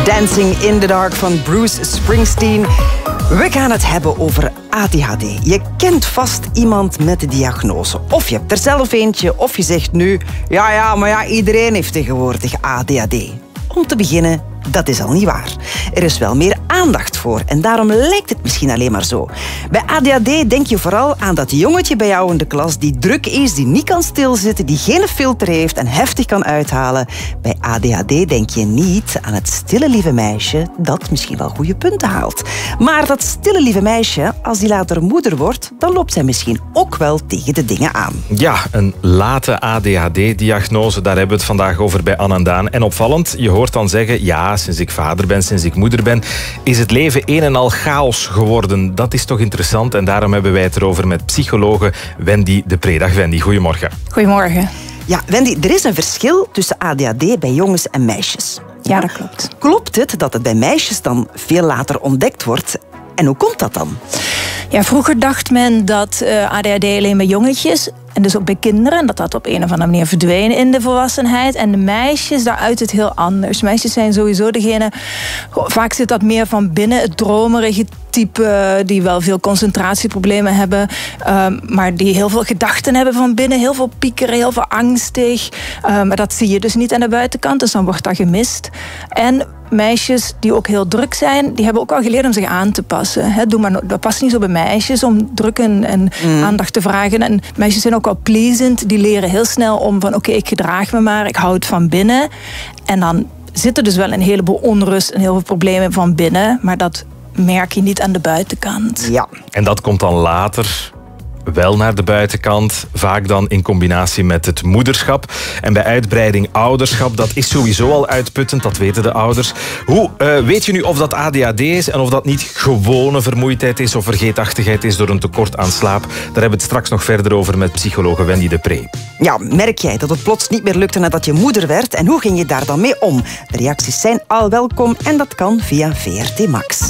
Dancing in the Dark van Bruce Springsteen. We gaan het hebben over ADHD. Je kent vast iemand met de diagnose. Of je hebt er zelf eentje, of je zegt nu... maar iedereen heeft tegenwoordig ADHD. Om te beginnen, dat is al niet waar. Er is wel meer aandacht voor en daarom lijkt het misschien alleen maar zo. Bij ADHD denk je vooral aan dat jongetje bij jou in de klas die druk is, die niet kan stilzitten, die geen filter heeft en heftig kan uithalen. Bij ADHD denk je niet aan het stille lieve meisje dat misschien wel goede punten haalt. Maar dat stille lieve meisje, als die later moeder wordt, dan loopt zij misschien ook wel tegen de dingen aan. Ja, een late ADHD-diagnose, daar hebben we het vandaag over bij Anne en Daan. En opvallend, je hoort dan zeggen, ja, sinds ik vader ben, sinds ik moeder ben, is het leven een en al chaos geworden. Dat is toch interessant en daarom hebben wij het erover met psychologe Wendy de Pre. Dag Wendy, goedemorgen. Goedemorgen. Ja, Wendy, er is een verschil tussen ADHD bij jongens en meisjes. Ja, dat klopt. Klopt het dat het bij meisjes dan veel later ontdekt wordt? En hoe komt dat dan? Ja, vroeger dacht men dat ADHD alleen bij jongetjes... en dus ook bij kinderen, dat op een of andere manier verdwenen in de volwassenheid. En de meisjes, daar uit het heel anders. Meisjes zijn sowieso degene... Vaak zit dat meer van binnen, het dromerige type... die wel veel concentratieproblemen hebben... maar die heel veel gedachten hebben van binnen. Heel veel piekeren, heel veel angstig. Maar dat zie je dus niet aan de buitenkant, dus dan wordt dat gemist. En meisjes die ook heel druk zijn... die hebben ook al geleerd om zich aan te passen. Dat past niet zo bij meisjes om druk en aandacht te vragen. En meisjes zijn ook al pleasant. Die leren heel snel om van oké, ik gedraag me maar. Ik hou het van binnen. En dan zit er dus wel een heleboel onrust en heel veel problemen van binnen. Maar dat merk je niet aan de buitenkant. Ja. En dat komt dan later wel naar de buitenkant, vaak dan in combinatie met het moederschap. En bij uitbreiding ouderschap, dat is sowieso al uitputtend, dat weten de ouders. Hoe weet je nu of dat ADHD is en of dat niet gewone vermoeidheid is of vergeetachtigheid is door een tekort aan slaap? Daar hebben we het straks nog verder over met psychologe Wendy de Pre. Ja, merk jij dat het plots niet meer lukte nadat je moeder werd? En hoe ging je daar dan mee om? De reacties zijn al welkom en dat kan via VRT Max.